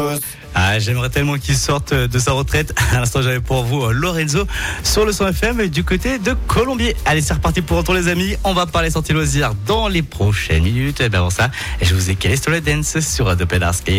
Ah, j'aimerais tellement qu'il sorte de sa retraite. À l'instant, j'avais pour vous Lorenzo sur le 100 FM du côté de Colombier. Allez, c'est reparti pour retour les amis. On va parler sorties loisirs dans les prochaines minutes. Et bien avant ça, je vous ai calé sur le dance sur The Pedars.